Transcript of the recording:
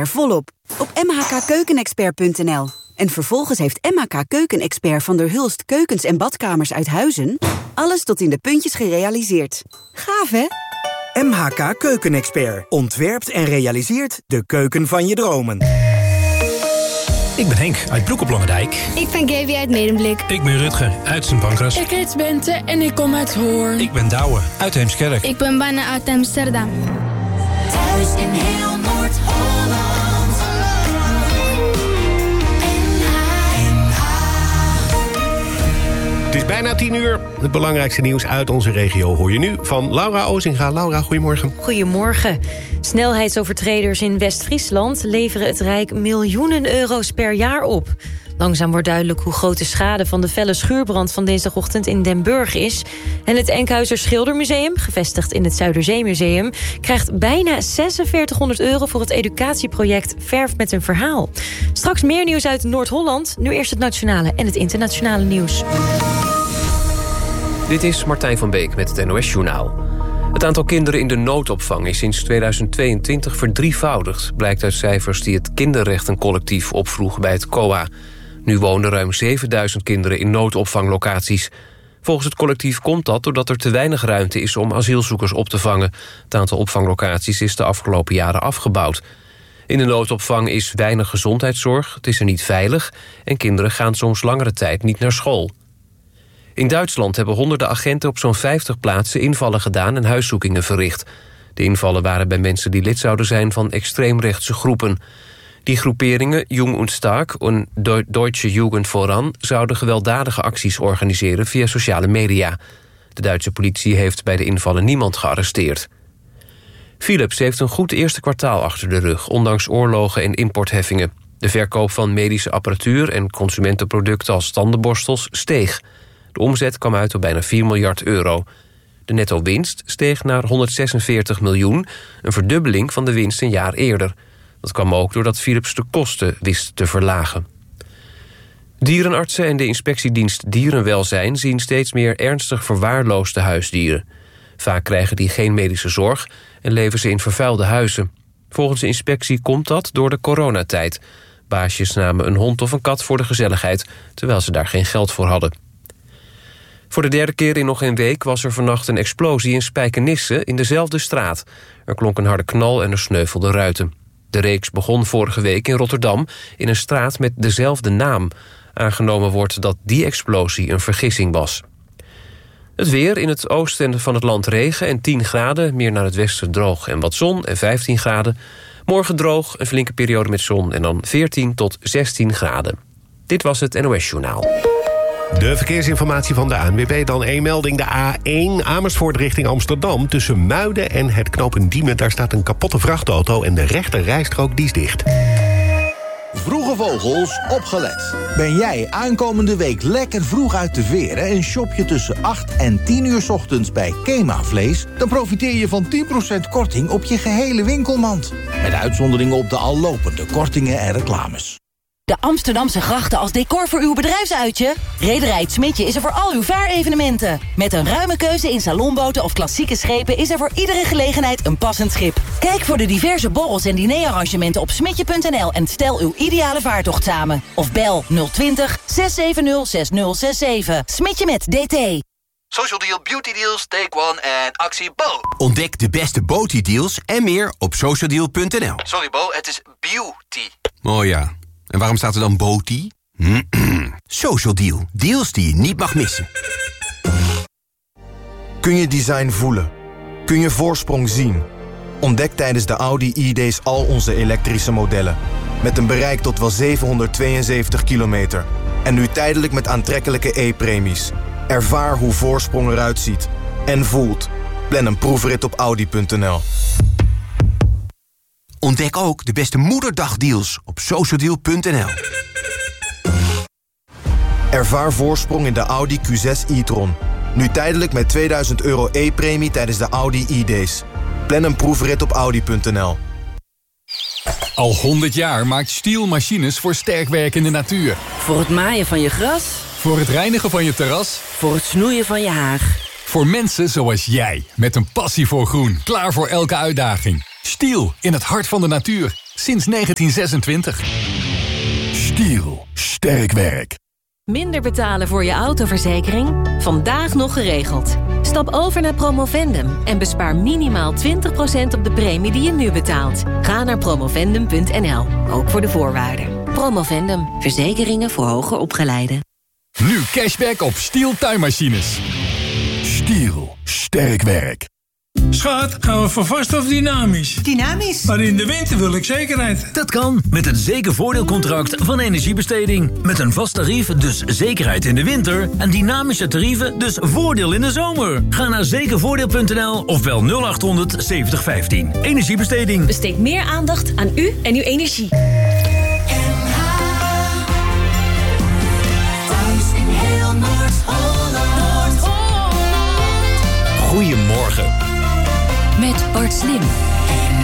Keukenexpert volop op mhkkeukenexpert.nl. En vervolgens heeft MHK Keukenexpert van der Hulst keukens en badkamers uit Huizen alles tot in de puntjes gerealiseerd. Gaaf, hè? MHK Keukenexpert ontwerpt en realiseert de keuken van je dromen. Ik ben Henk uit Broek op Langendijk. Ik ben Gaby uit Medemblik. Ik ben Rutger uit Sint Pancras. Ik heet Bente en ik kom uit Hoorn. Ik ben Douwe uit Heemskerk. Ik ben Banne uit Amsterdam. Thuis in heel Noord-Holland. Het is bijna 10:00. Het belangrijkste nieuws uit onze regio hoor je nu van Laura Ozinga. Laura, goedemorgen. Goedemorgen. Snelheidsovertreders in West-Friesland leveren het Rijk miljoenen euro's per jaar op. Langzaam wordt duidelijk hoe groot de schade van de felle schuurbrand van dinsdagochtend in Den Burg is. En het Enkhuizer Schildermuseum, gevestigd in het Zuiderzeemuseum, krijgt bijna 4600 euro voor het educatieproject Verf met een verhaal. Straks meer nieuws uit Noord-Holland. Nu eerst het nationale en het internationale nieuws. Dit is Martijn van Beek met het NOS-journaal. Het aantal kinderen in de noodopvang is sinds 2022 verdrievoudigd, blijkt uit cijfers die het Kinderrechtencollectief opvroeg bij het COA. Nu wonen ruim 7000 kinderen in noodopvanglocaties. Volgens het collectief komt dat doordat er te weinig ruimte is om asielzoekers op te vangen. Het aantal opvanglocaties is de afgelopen jaren afgebouwd. In de noodopvang is weinig gezondheidszorg, het is er niet veilig en kinderen gaan soms langere tijd niet naar school. In Duitsland hebben honderden agenten op zo'n 50 plaatsen invallen gedaan en huiszoekingen verricht. De invallen waren bij mensen die lid zouden zijn van extreemrechtse groepen. Die groeperingen, Jung und Stark en Deutsche Jugend voran, zouden gewelddadige acties organiseren via sociale media. De Duitse politie heeft bij de invallen niemand gearresteerd. Philips heeft een goed eerste kwartaal achter de rug, ondanks oorlogen en importheffingen. De verkoop van medische apparatuur en consumentenproducten als tandenborstels steeg. De omzet kwam uit op bijna 4 miljard euro. De netto-winst steeg naar 146 miljoen, een verdubbeling van de winst een jaar eerder. Dat kwam ook doordat Philips de kosten wist te verlagen. Dierenartsen en de inspectiedienst Dierenwelzijn zien steeds meer ernstig verwaarloosde huisdieren. Vaak krijgen die geen medische zorg en leven ze in vervuilde huizen. Volgens de inspectie komt dat door de coronatijd. Baasjes namen een hond of een kat voor de gezelligheid, terwijl ze daar geen geld voor hadden. Voor de derde keer in nog een week was er vannacht een explosie in Spijkenisse in dezelfde straat. Er klonk een harde knal en er sneuvelden ruiten. De reeks begon vorige week in Rotterdam in een straat met dezelfde naam. Aangenomen wordt dat die explosie een vergissing was. Het weer: in het oosten van het land regen en 10 graden... meer naar het westen droog en wat zon en 15 graden. Morgen droog, een flinke periode met zon en dan 14 tot 16 graden. Dit was het NOS-journaal. De verkeersinformatie van de ANWB, dan één melding. De A1 Amersfoort richting Amsterdam. Tussen Muiden en het knooppunt Diemen, daar staat een kapotte vrachtauto en de rechter rijstrook die is dicht. Vroege Vogels, opgelet. Ben jij aankomende week lekker vroeg uit de veren en shop je tussen 8 en 10 uur 's ochtends bij Kema Vlees, dan profiteer je van 10% korting op je gehele winkelmand. Met uitzondering op de al lopende kortingen en reclames. De Amsterdamse grachten als decor voor uw bedrijfsuitje? Rederij Het Smidje is er voor al uw vaarevenementen. Met een ruime keuze in salonboten of klassieke schepen is er voor iedere gelegenheid een passend schip. Kijk voor de diverse borrels en dinerarrangementen op smidje.nl en stel uw ideale vaartocht samen. Of bel 020 670 6067. Smidje met DT. Social Deal, Beauty Deals, Take One en actie Bo. Ontdek de beste Beauty Deals en meer op socialdeal.nl. Sorry Bo, het is beauty. Oh ja. En waarom staat er dan Boti? Social Deal. Deals die je niet mag missen. Kun je design voelen? Kun je voorsprong zien? Ontdek tijdens de Audi E-Days al onze elektrische modellen. Met een bereik tot wel 772 kilometer. En nu tijdelijk met aantrekkelijke e-premies. Ervaar hoe voorsprong eruit ziet. En voelt. Plan een proefrit op Audi.nl. Ontdek ook de beste moederdagdeals op socialdeal.nl. Ervaar voorsprong in de Audi Q6 e-tron. Nu tijdelijk met 2000 euro e-premie tijdens de Audi e-Days. Plan een proefrit op Audi.nl. Al 100 jaar maakt Stihl machines voor sterk werkende natuur. Voor het maaien van je gras. Voor het reinigen van je terras. Voor het snoeien van je haag. Voor mensen zoals jij, met een passie voor groen. Klaar voor elke uitdaging. Stihl, in het hart van de natuur. Sinds 1926. Stiel. Sterk werk. Minder betalen voor je autoverzekering? Vandaag nog geregeld. Stap over naar Promovendum en bespaar minimaal 20% op de premie die je nu betaalt. Ga naar promovendum.nl, ook voor de voorwaarden. Promovendum, verzekeringen voor hoger opgeleiden. Nu cashback op Stiel tuinmachines. Stiel. Sterk werk. Schat, gaan we voor vast of dynamisch? Dynamisch. Maar in de winter wil ik zekerheid. Dat kan met het zekervoordeelcontract van Energiebesteding. Met een vast tarief, dus zekerheid in de winter. En dynamische tarieven, dus voordeel in de zomer. Ga naar zekervoordeel.nl of bel 0800 7015. Energiebesteding. Besteed meer aandacht aan u en uw energie. Goedemorgen. Met Bart Slim.